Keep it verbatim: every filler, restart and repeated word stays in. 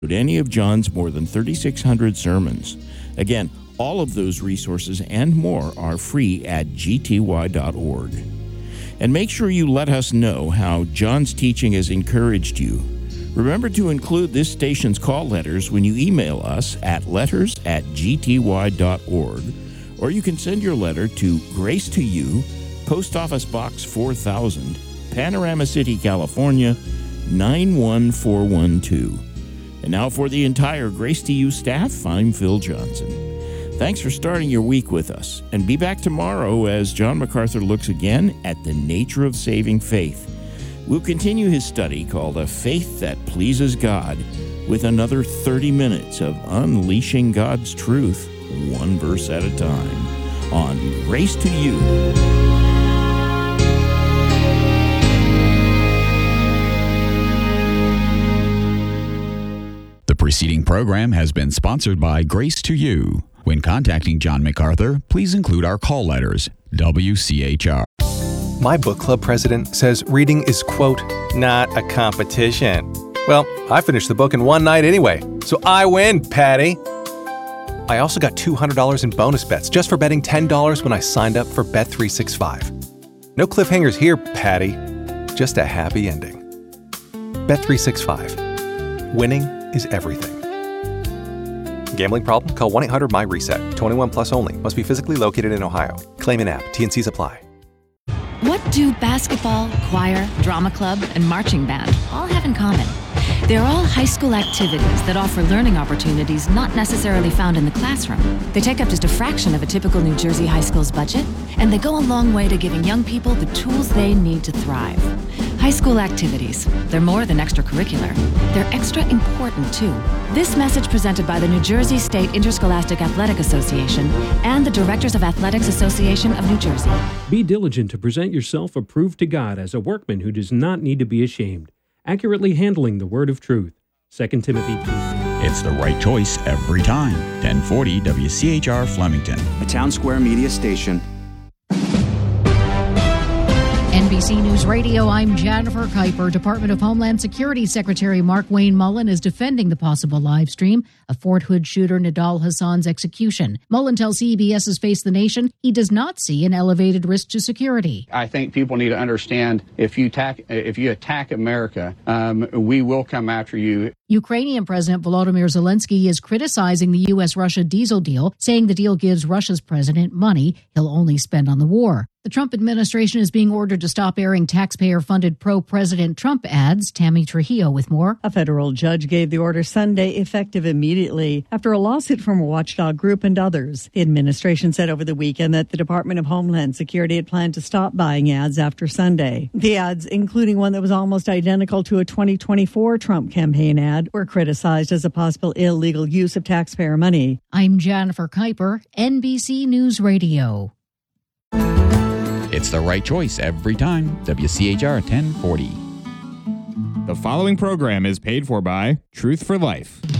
any of John's more than thirty-six hundred sermons. Again, all of those resources and more are free at g t y dot org. And make sure you let us know how John's teaching has encouraged you. Remember to include this station's call letters when you email us at letters at g t y dot org, or you can send your letter to Grace to You, Post Office Box four thousand, Panorama City, California, nine one four one two. And now for the entire Grace to You staff, I'm Phil Johnson. Thanks for starting your week with us, and be back tomorrow as John MacArthur looks again at the nature of saving faith. We'll continue his study called A Faith That Pleases God with another thirty minutes of unleashing God's truth, one verse at a time, on Grace to You. The preceding program has been sponsored by Grace to You. When contacting John MacArthur, please include our call letters, W C H R. My book club president says reading is, quote, not a competition. Well, I finished the book in one night anyway, so I win, Patty. I also got two hundred dollars in bonus bets just for betting ten dollars when I signed up for Bet three sixty-five. No cliffhangers here, Patty. Just a happy ending. Bet three sixty-five. Winning is everything. Gambling problem? Call one eight hundred M Y reset. twenty-one plus only. Must be physically located in Ohio. Claim in app. T and Cs apply. What do basketball, choir, drama club, and marching band all have in common? They're all high school activities that offer learning opportunities not necessarily found in the classroom. They take up just a fraction of a typical New Jersey high school's budget, and they go a long way to giving young people the tools they need to thrive. High school activities, they're more than extracurricular. They're extra important, too. This message presented by the New Jersey State Interscholastic Athletic Association and the Directors of Athletics Association of New Jersey. Be diligent to present yourself approved to God as a workman who does not need to be ashamed, accurately handling the word of truth. Second Timothy two. It's the right choice every time. ten forty W C H R Flemington, a Town Square Media station. N B C News Radio, I'm Jennifer Kuiper. Department of Homeland Security Secretary Mark Wayne Mullen is defending the possible live stream of Fort Hood shooter Nidal Hassan's execution. Mullen tells CBS's Face the Nation he does not see an elevated risk to security. I think people need to understand if you attack, if you attack America, um, we will come after you. Ukrainian President Volodymyr Zelensky is criticizing the U S Russia diesel deal, saying the deal gives Russia's president money he'll only spend on the war. The Trump administration is being ordered to stop airing taxpayer-funded pro-President Trump ads. Tammy Trujillo with more. A federal judge gave the order Sunday, effective immediately, after a lawsuit from a watchdog group and others. The administration said over the weekend that the Department of Homeland Security had planned to stop buying ads after Sunday. The ads, including one that was almost identical to a twenty twenty-four Trump campaign ad, were criticized as a possible illegal use of taxpayer money. I'm Jennifer Kuiper, N B C News Radio. It's the right choice every time. W C H R ten forty. The following program is paid for by Truth for Life.